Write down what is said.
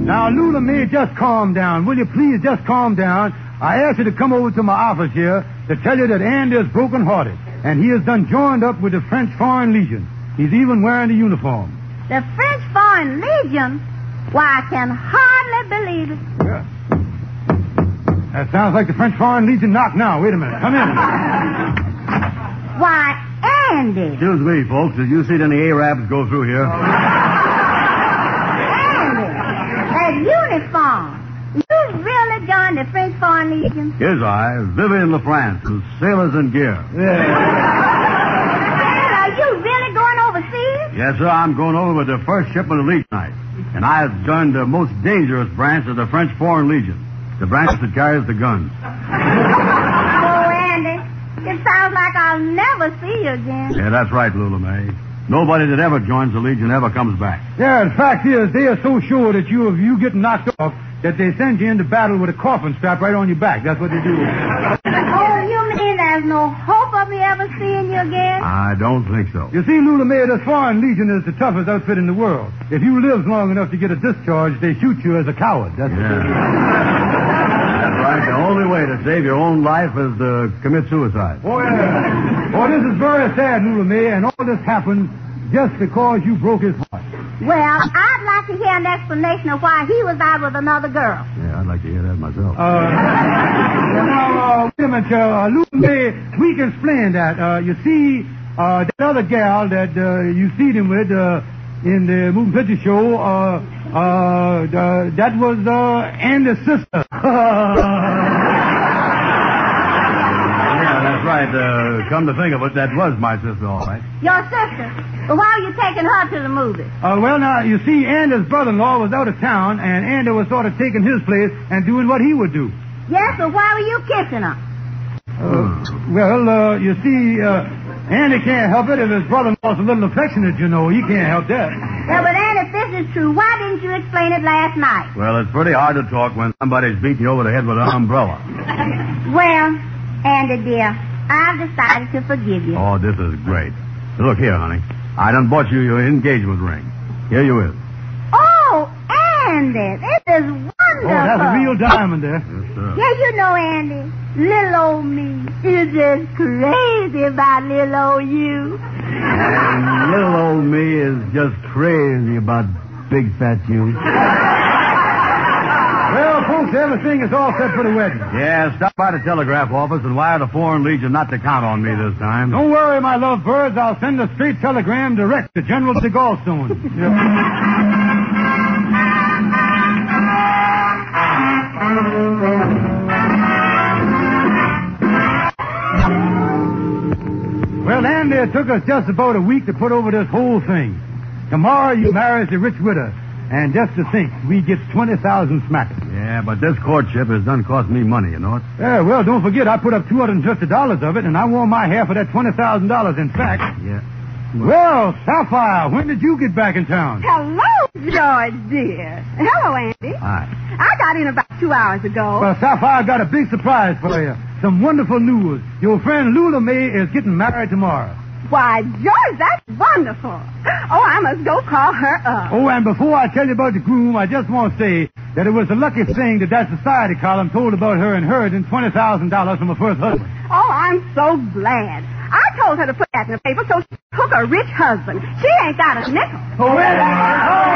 Now, Lula May, just calm down. Will you please just calm down? I asked you to come over to my office here to tell you that Andy is broken-hearted, and he has done joined up with the French Foreign Legion. He's even wearing the uniform. The French Foreign Legion? Why, I can hardly believe it. Yeah. That sounds like the French Foreign Legion knock now. Wait a minute. Come in. Why, Andy. Excuse me, folks. Did you see any Arabs go through here? Andy, that uniform. You really joined the French Foreign Legion? Yes, I. Vivian LaFrance, who's sailors in gear. Are you really going overseas? Yes, sir. I'm going over with the first shipment of Legion tonight. And I have joined the most dangerous branch of the French Foreign Legion. The branch that carries the guns. Oh, Andy, it sounds like I'll never see you again. Yeah, that's right, Lula May. Nobody that ever joins the Legion ever comes back. Yeah, the fact is, they are so sure that you get knocked off that they send you into battle with a coffin strap right on your back. That's what they do. Oh, you mean there's no hope of me ever seeing you again? I don't think so. You see, Lula May, the Foreign Legion is the toughest outfit in the world. If you live long enough to get a discharge, they shoot you as a coward. That's what they do. That's right. The only way to save your own life is to commit suicide. Oh, yeah. Oh, this is very sad, Lula May, and all this happened just because you broke his heart. Well, I'd like to hear an explanation of why he was out with another girl. Yeah, I'd like to hear that myself. Wait a minute, Lula May, we can explain that. You see, that other gal that you see him with in the moving picture show, that was Andy's sister. Yeah, that's right. Come to think of it, that was my sister, all right. Your sister? Well, why are you taking her to the movies? Well, now, you see, Andy's brother-in-law was out of town, and Andy was sort of taking his place and doing what he would do. Yes, but why were you kissing her? You see, Andy can't help it if his brother-in-law's a little affectionate, you know. He can't help that. Well, but Andy, if this is true, why didn't you explain it last night? Well, it's pretty hard to talk when somebody's beating you over the head with an umbrella. Well, Andy, dear, I've decided to forgive you. Oh, this is great. Look here, honey. I done bought you your engagement ring. Here you is. Oh, Andy, this is wonderful. Oh, that's a real diamond there. Yes, sir. Yeah, you know, Andy, little old me is just crazy about little old you. And little old me is just crazy about big fat you. Well, folks, everything is all set for the wedding. Yeah, stop by the telegraph office and wire the Foreign Legion not to count on me this time. Don't worry, my love birds. I'll send a straight telegram direct to General de Gaulle. Well, Andy, it took us just about a week to put over this whole thing. Tomorrow you marry the rich widow. And just to think, we get 20,000 smackers. Yeah, but this courtship has done cost me money, you know it? Yeah, well, don't forget, I put up $250 of it, and I want my half of that $20,000, in fact. Yeah. Well, Sapphire, when did you get back in town? Hello, George, dear. Hello, Andy. Hi. I got in about 2 hours ago. Well, Sapphire, I got a big surprise for you. Some wonderful news. Your friend Lula May is getting married tomorrow. Why, George, that's wonderful. Oh, I must go call her up. Oh, and before I tell you about the groom, I just want to say that it was a lucky thing that society column told about her inheriting $20,000 from her first husband. Oh, I'm so glad. I told her to put that in the paper so she took a rich husband. She ain't got a nickel. Oh, really? Oh.